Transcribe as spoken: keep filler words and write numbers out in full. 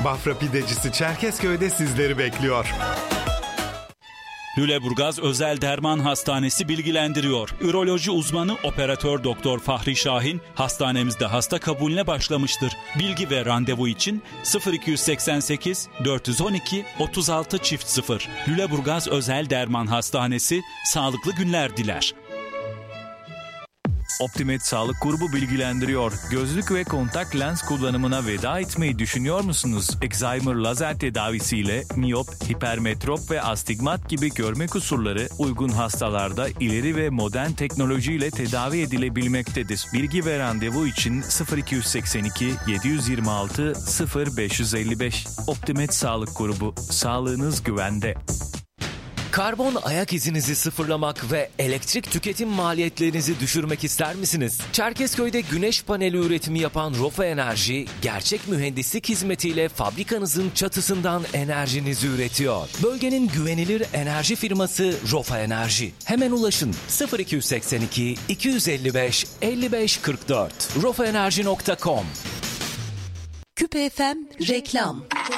Bafra Pidecisi Çerkezköy'de sizleri bekliyor. Lüleburgaz Özel Derman Hastanesi bilgilendiriyor. Üroloji uzmanı operatör doktor Fahri Şahin hastanemizde hasta kabulüne başlamıştır. Bilgi ve randevu için sıfır iki seksen sekiz dört on iki otuz altı sıfır. Lüleburgaz Özel Derman Hastanesi sağlıklı günler diler. Optimed Sağlık Grubu bilgilendiriyor. Gözlük ve kontak lens kullanımına veda etmeyi düşünüyor musunuz? Excimer lazer tedavisiyle miyop, hipermetrop ve astigmat gibi görme kusurları uygun hastalarda ileri ve modern teknolojiyle tedavi edilebilmektedir. Bilgi ve randevu için sıfır iki seksen iki yedi yirmi altı sıfır beş elli beş. Optimed Sağlık Grubu. Sağlığınız güvende. Karbon ayak izinizi sıfırlamak ve elektrik tüketim maliyetlerinizi düşürmek ister misiniz? Çerkezköy'de güneş paneli üretimi yapan Rofa Enerji, gerçek mühendislik hizmetiyle fabrikanızın çatısından enerjinizi üretiyor. Bölgenin güvenilir enerji firması Rofa Enerji. Hemen ulaşın sıfır iki seksen iki iki elli beş elli beş kırk dört rofa enerji nokta com. Küpe F M reklam.